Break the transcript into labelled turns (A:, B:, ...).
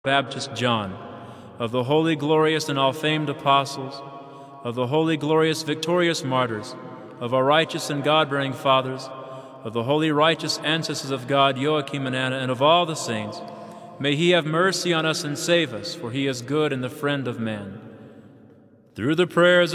A: Baptist John, of the holy, glorious, and all-famed apostles, of the holy, glorious, victorious martyrs, of our righteous and God-bearing fathers, of the holy, righteous ancestors of God, Joachim and Anna, and of all the saints, may he have mercy on us and save us, for he is good and the friend of man. Through the prayers